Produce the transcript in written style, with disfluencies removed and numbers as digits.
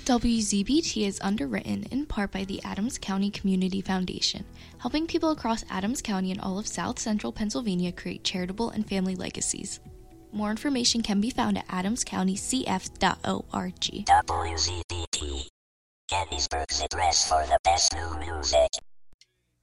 WZBT is underwritten in part by the Adams County Community Foundation, helping people across Adams County and all of South Central Pennsylvania create charitable and family legacies. More information can be found at adamscountycf.org. WZBT, Gettysburg's address for the best new music.